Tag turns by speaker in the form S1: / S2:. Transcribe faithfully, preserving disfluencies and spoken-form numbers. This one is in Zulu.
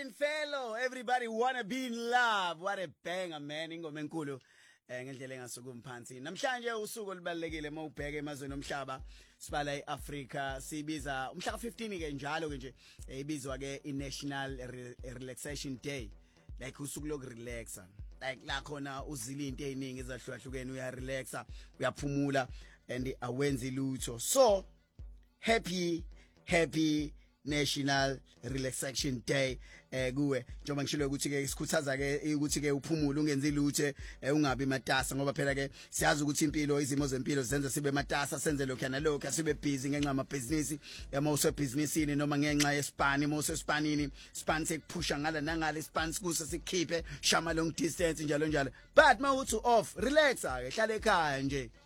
S1: in fellow, everybody wanna be in love. What a banger, man. Ingoma enkulu eh ngendlela engasukuma phansi. Namhlanje usuku olubalekile mawubheke emazweni omhlaba sibala eAfrica sibiza umhla ka fifteen ke njalo ke nje ebizwa ke iNational Relaxation Day. Like usuku lokurelaxa. Like la khona uzila into eziningi ezahlukahlukene uya relaxa, uyaphumula and awenzi lutho. So happy happy National Relaxation Day eh kuwe njengoba ngishilo ukuthi ke isikhuthaza ke ukuthi ke uphumule ungenzi lutho ungabi matasa ngoba phela ke siyazi ukuthi impilo izimo zempilo zenza sibe matasa senze lokho nalokho sibe busy ngenxa ama business ema use businessini noma ngenxa yespan imo use spanini span sekuphusha ngala nangale span sikuse sikhiphe shama long distance njalo njalo but mawuthi off relaxa ke hlala ekhaya nje